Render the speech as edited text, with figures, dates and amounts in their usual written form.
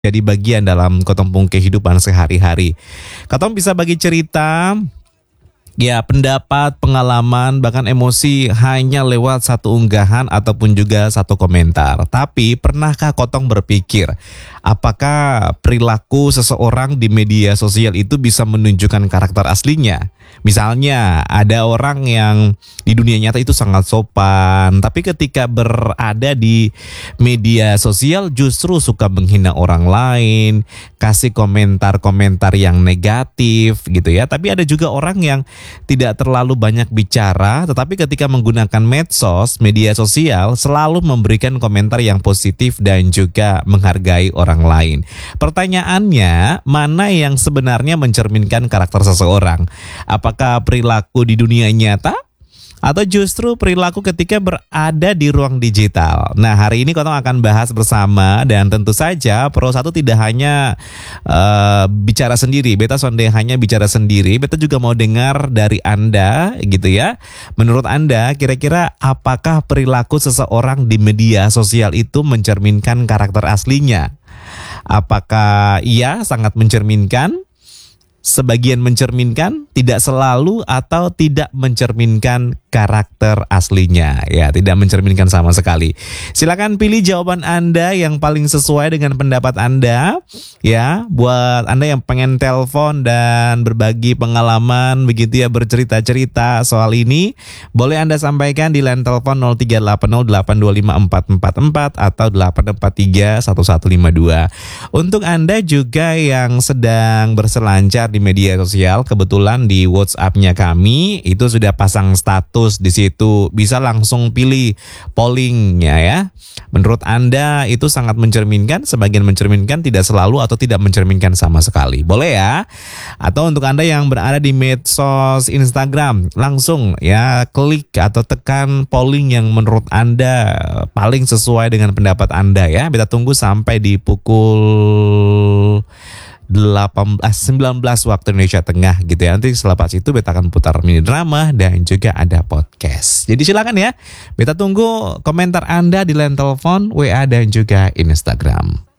jadi bagian dalam kotong kehidupan sehari-hari. Katong bisa bagi cerita, ya, pendapat, pengalaman, bahkan emosi hanya lewat satu unggahan ataupun juga satu komentar. Tapi pernahkah Kotong berpikir, apakah perilaku seseorang di media sosial itu bisa menunjukkan karakter aslinya? Misalnya ada orang yang di dunia nyata itu sangat sopan, tapi ketika berada di media sosial justru suka menghina orang lain, kasih komentar-komentar yang negatif gitu ya. Tapi ada juga orang yang tidak terlalu banyak bicara, tetapi ketika menggunakan medsos, media sosial selalu memberikan komentar yang positif dan juga menghargai orang lain. Pertanyaannya, mana yang sebenarnya mencerminkan karakter seseorang? Apakah perilaku di dunia nyata atau justru perilaku ketika berada di ruang digital? Nah, hari ini Kotong akan bahas bersama, dan tentu saja Pro 1 tidak hanya bicara sendiri, Beta sonde hanya bicara sendiri. Beta juga mau dengar dari Anda gitu ya. Menurut Anda, kira-kira apakah perilaku seseorang di media sosial itu mencerminkan karakter aslinya? Apakah ia sangat mencerminkan, sebagian mencerminkan, tidak selalu, atau tidak mencerminkan karakter aslinya? Ya, tidak mencerminkan sama sekali. Silakan pilih jawaban Anda yang paling sesuai dengan pendapat Anda. Ya, buat Anda yang pengen telepon dan berbagi pengalaman begitu ya, bercerita-cerita soal ini, boleh Anda sampaikan di line telepon 0380825444 atau 8431152. Untuk Anda juga yang sedang berselancar di media sosial, kebetulan di WhatsApp-nya kami itu sudah pasang status di situ, bisa langsung pilih pollingnya ya. Menurut Anda itu sangat mencerminkan, sebagian mencerminkan, tidak selalu, atau tidak mencerminkan sama sekali? Boleh ya. Atau untuk Anda yang berada di medsos Instagram, langsung ya klik atau tekan polling yang menurut Anda paling sesuai dengan pendapat Anda ya. Kita tunggu sampai di pukul 19 waktu Indonesia Tengah gitu ya. Nanti selepas itu Beta akan putar mini drama dan juga ada podcast. Jadi silakan ya, Beta tunggu komentar Anda di line telepon, WA dan juga Instagram.